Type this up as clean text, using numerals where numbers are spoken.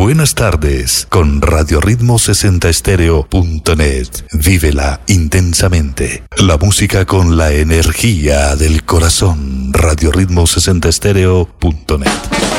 Buenas tardes con Radio Ritmo 60 Estéreo.net. Vívela intensamente. La música con la energía del corazón. Radio Ritmo 60 Estéreo.net.